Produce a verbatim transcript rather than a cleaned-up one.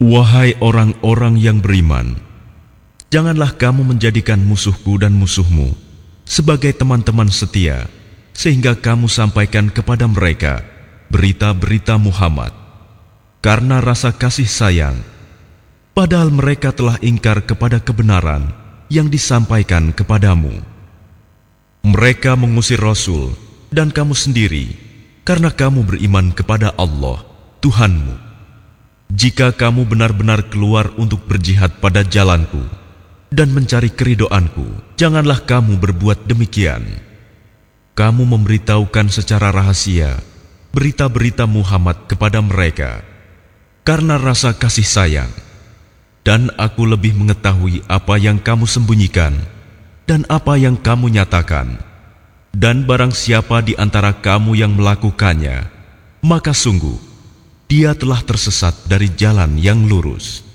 Wahai orang-orang yang beriman, janganlah kamu menjadikan musuhku dan musuhmu sebagai teman-teman setia, sehingga kamu sampaikan kepada mereka berita-berita Muhammad karena rasa kasih sayang, padahal mereka telah ingkar kepada kebenaran yang disampaikan kepadamu. Mereka mengusir Rasul dan kamu sendiri karena kamu beriman kepada Allah, Tuhanmu. Jika kamu benar-benar keluar untuk berjihad pada jalanku dan mencari keridoanku, janganlah kamu berbuat demikian. Kamu memberitahukan secara rahasia berita-berita Muhammad kepada mereka karena rasa kasih sayang, dan aku lebih mengetahui apa yang kamu sembunyikan dan apa yang kamu nyatakan. Dan barang siapa di antara kamu yang melakukannya, maka sungguh dia telah tersesat dari jalan yang lurus.